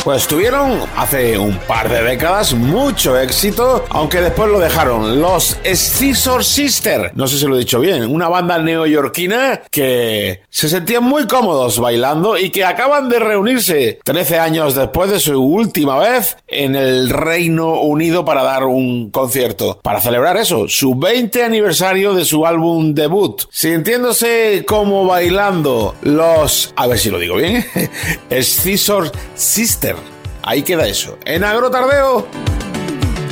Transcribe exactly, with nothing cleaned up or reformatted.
Pues tuvieron hace un par de décadas mucho éxito, aunque después lo dejaron. Los Scissor Sisters, no sé si lo he dicho bien, una banda neoyorquina que se sentían muy cómodos bailando y que acaban de reunirse trece años después de su última vez en el Reino Unido para dar un concierto, para celebrar eso, su veinte aniversario de su álbum debut, sintiéndose como bailando los, a ver si lo digo bien, Scissor Sisters. Ahí queda eso. En Agrotardeo.